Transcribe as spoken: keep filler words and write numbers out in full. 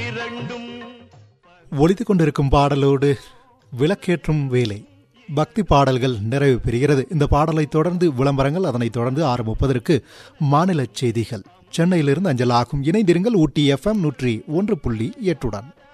ஒலித்துக் கொண்டிருக்கும் பாடலோடு விளக்கேற்றும் வேலை பக்தி பாடல்கள் நிறைவு பெறுகிறது. இந்த பாடலை தொடர்ந்து விளம்பரங்கள், அதனைத் தொடர்ந்து ஆறு முப்பதற்கு மாநில செய்திகள் சென்னையிலிருந்து அஞ்சலாகும். இணைந்திருங்கள் ஊட்டி எஃப்எம் நூற்றி ஒன்று புள்ளி எட்டுடன்.